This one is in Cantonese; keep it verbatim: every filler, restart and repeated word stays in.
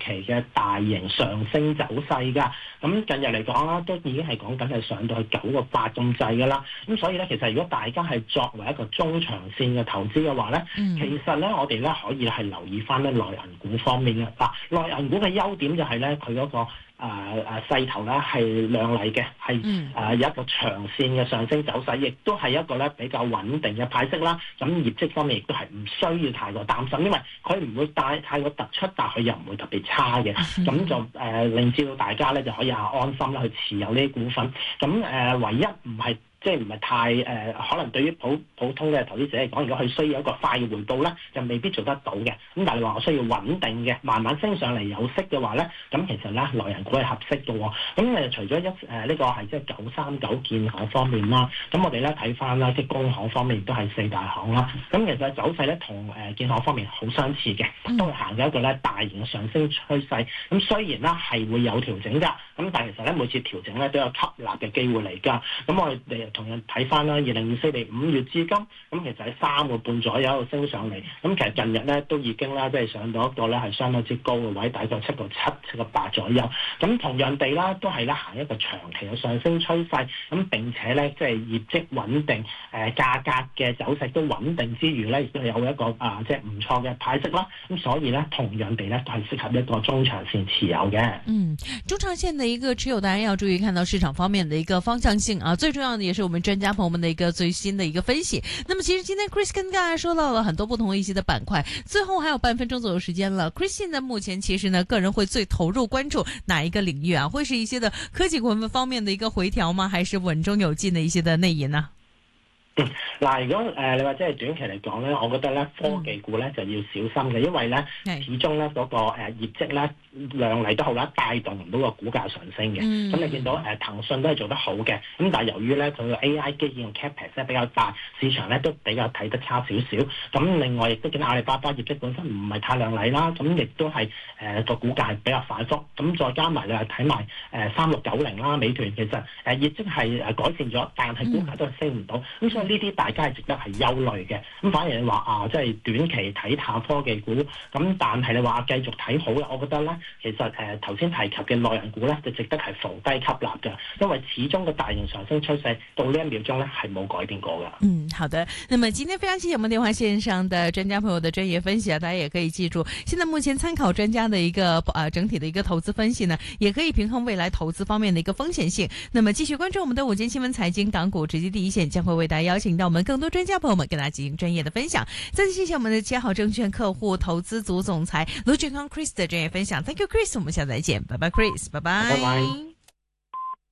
期嘅大型上升走勢㗎。咁近日嚟講啦，都已經係講緊係上到去九個八咁滯㗎啦。咁所以咧，其實如果大家係作為一個中長線嘅投資嘅話咧，嗯、其實咧我哋咧可以係留意翻咧內銀股方面嘅。嗱，內銀股嘅優點就係咧佢嗰個。誒誒勢頭咧係亮麗嘅，係誒、呃、有一個長線嘅上升走勢，亦都係一個咧比較穩定嘅派息啦。咁業績方面亦都係唔需要太過擔心，因為佢唔會太太過突出，但佢又唔會特別差嘅。咁就誒、呃、令至到大家咧就可以安心啦去持有呢啲股份。咁誒、呃、唯一唔係。即係唔係太誒、呃，可能對於普普通嘅投資者嚟講，如果佢需要一個快嘅回報咧，就未必做得到嘅。咁但係你話我需要穩定嘅，慢慢升上嚟有息嘅話咧，咁其實咧內銀股係合適嘅喎。咁誒除咗一誒呢、呃這個係即係九三九建行方面啦，咁我哋咧睇翻啦，即係工行方面亦都係四大行啦。咁其實走勢咧同誒建行方面好相似嘅，都係行緊一個咧大型嘅上升趨勢。咁雖然咧係會有調整㗎，咁但係其實咧每次調整咧都有吸納嘅機會嚟㗎。咁我哋同樣睇翻啦，二零二四年五月至今，咁其實喺三個半左右升上嚟。咁其實近日咧都已經啦，即係上到一個咧係相當之高嘅位，大概七個七、七個八左右。咁同樣地啦，都係咧行一個長期嘅上升趨勢。咁並且咧即係業績穩定，誒、呃、價格嘅走勢都穩定之餘咧，亦都係有一個啊、呃、即係唔錯嘅派息啦。咁所以咧同樣地咧都係適合一個中長線持有嘅。 嗯，中長線的一個持有，當然要注意看到市場方面的一個方向性啊。最重要的也是我們專家朋友們的一個最新的一個分析。那麼其實今天 Chris 跟剛才說到了很多不同一些的板塊，最後還有半分鐘左右時間了。Chris 現在目前其實呢個人會最投入關注哪一個領域啊？會是一些的科技股方面的一個回調嗎？還是穩中有進的一些的內銀呢？ 嗯，嗱，如果誒、呃、你話即係短期嚟講咧，我覺得咧科技股咧就要小心嘅，因為咧始終咧嗰、那個誒、呃、業績咧量嚟都好啦，帶動唔到個股價上升嘅。咁、嗯、你見到誒、呃、騰訊都係做得好嘅，咁但係由於咧佢個 A I 基建嘅 capex 咧比較大，市場咧都比較睇得差少少。咁另外亦都見到阿里巴巴業績本身唔係太亮麗啦，咁亦都係誒個股價係比較反覆。咁再加埋你係睇埋誒三六九零啦，美團其實誒、呃、業績係誒改善咗，但係股價都係升唔到。咁、嗯、所以呢啲大家係值得係憂慮嘅，咁反而你話啊，即係短期睇淡科技股，咁但係你話繼續睇好嘅，我覺得咧，其實誒頭先提及嘅內銀股咧，就值得係逢低吸納嘅，因為始終個大型上升趨勢到呢一秒鐘咧係冇改變過㗎。 嗯，好的。那麼今天非常謝謝我們電話線上的專家朋友的專業分析啊，大家也可以記住，現在目前參考專家的一個啊整體的一個投資分析呢，也可以平衡未來投資方面的一個風險性。那麼繼續關注我們的午間新聞財經港股直擊第一線，將會為大家邀請到我們更多專家朋友們跟大家進行專業的分享。再次謝謝我們的嘉豪證券客戶投資組總裁盧俊康 Chris 的專業分享。Thank you Chris，我們下次再見，拜拜 Chris，拜拜。 拜拜。